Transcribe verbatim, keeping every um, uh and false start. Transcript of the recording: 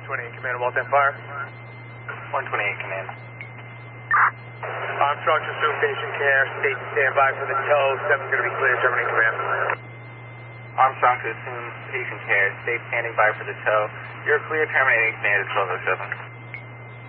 twenty-eight, Command, Walton Fire. one twenty-eight, Command. Armstrong to assume patient care, state standby for the tow, seven's going to be clear, terminate command. Armstrong to assume patient care, state standing by for the tow. You're clear, terminating command at twelve oh seven.